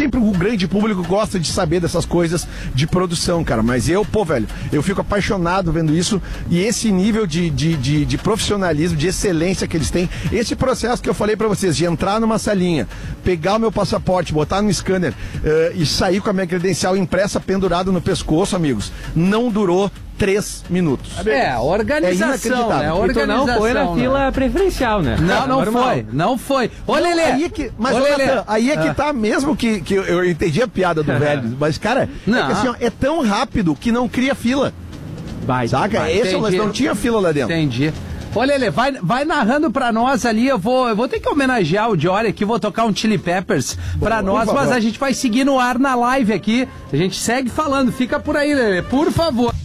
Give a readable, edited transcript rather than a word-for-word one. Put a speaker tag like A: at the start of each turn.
A: sempre o grande público gosta de saber dessas coisas de produção, cara. Mas eu, velho, eu fico apaixonado vendo isso e esse nível de profissionalismo, de excelência que eles têm. Esse processo que eu falei pra vocês, de entrar numa salinha, pegar o meu passaporte, botar no scanner e sair com a minha credencial impressa pendurada no pescoço, amigos, não durou 3 minutos.
B: Organização, né?
C: E tu não foi na fila preferencial, né?
B: Não foi. Ô, Lelê!
A: Aí é que tá mesmo que eu entendi a piada do velho, mas, cara, é que assim, ó, é tão rápido que não cria fila. Saca? Esse não tinha fila lá dentro.
B: Entendi. Ô, Lelê, vai narrando pra nós ali, eu vou ter que homenagear o Jory aqui, vou tocar um Chili Peppers pra nós, mas a gente vai seguir no ar na live aqui, a gente segue falando, fica por aí, Lelê, por favor.